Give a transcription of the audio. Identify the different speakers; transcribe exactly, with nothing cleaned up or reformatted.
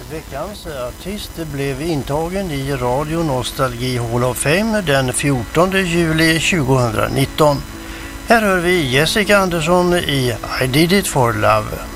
Speaker 1: Veckans artist blev intagen i Radio Nostalgi Hall of Fame den fjortonde juli tjugonitton. Här hör vi Jessica Andersson i I Did It For Love.